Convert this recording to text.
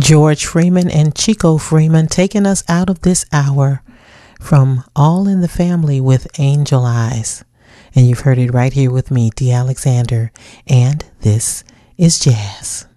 George Freeman and Chico Freeman taking us out of this hour from All in the Family with Angel Eyes. And you've heard it right here with me, D. Alexander, and this is Jazz.